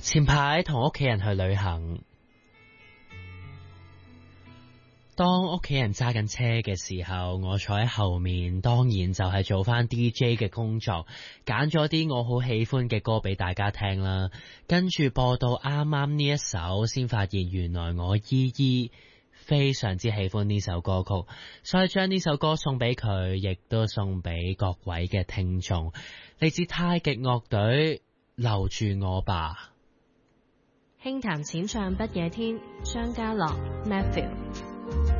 前排同屋企人去旅行，當屋企人揸緊車嘅時候，我坐喺後面，當然就係做翻 DJ 嘅工作，揀咗啲我好喜歡嘅歌俾大家聽啦。跟住播到啱啱呢一首，先發現原來我依依非常之喜歡呢首歌曲，所以將呢首歌送俾佢，亦都送俾各位嘅聽眾。嚟自太極樂隊，留住我吧。 輕談淺唱不夜天，張家樂 Matthew。